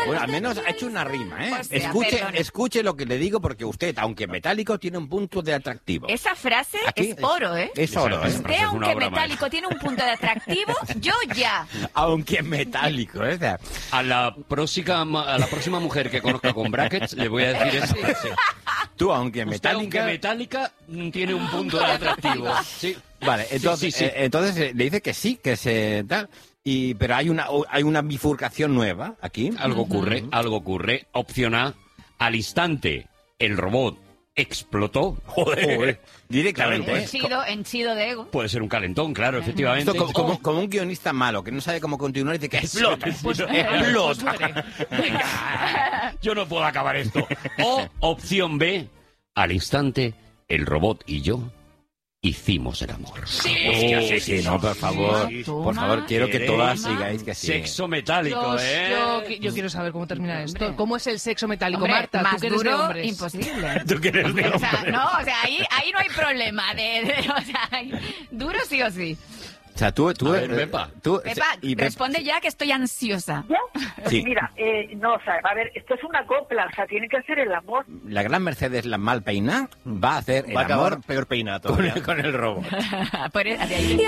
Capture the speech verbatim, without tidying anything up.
Bueno, al menos ha hecho una rima, ¿eh? O sea, escuche, perdona. escuche lo que le digo, porque usted, aunque metálico, tiene un punto de atractivo. Esa frase Aquí es oro, ¿eh? Es oro, ¿eh? Usted, aunque metálico, tiene un punto de atractivo, yo ya. Aunque metálico, ¿eh? O sea, A la próxima, a la próxima mujer que conozca con brackets le voy a decir esa frase. tú, aunque Usted, metálica... aunque metálica, mm, tiene un punto de atractivo. Sí. Vale, entonces, sí, sí. eh, entonces eh, le dice que sí, que se tal, y pero hay una hay una bifurcación nueva aquí. Algo ocurre, algo ocurre. Opción A, al instante el robot explotó. Joder, directamente. ¿eh? Henchido, henchido de ego. Puede ser un calentón, claro, efectivamente. Esto como, como, O- como un guionista malo que no sabe cómo continuar y dice que explota. Pues- explota. Venga, yo no puedo acabar esto. O opción B, al instante el robot y yo hicimos el amor. Sí, Oh, sí, sí, no, por favor, Toma, por favor, quiero que toma. todas sigáis que sí. Sexo metálico, Yo, ¿eh? yo, yo quiero saber cómo termina esto. Hombre. ¿Cómo es el sexo metálico, Hombre, Marta? más tú que eres de duro, hombres. imposible. Tú que eres de O sea, hombre. no, o sea, ahí, ahí no hay problema. De, de- o sea, duro sí o sí. O sea, tú, tú, A ver, eh, Pepa. tú- Pepa, y Pep- responde ya que estoy ansiosa. ¿Ya? Sí. Mira, eh, no, o sea, a ver, esto es una copla, o sea, tiene que hacer el amor. la gran Mercedes, la mal peinada, va a hacer el Va a acabar amor peor peinado con todavía. el, con el robot. Por- de ahí-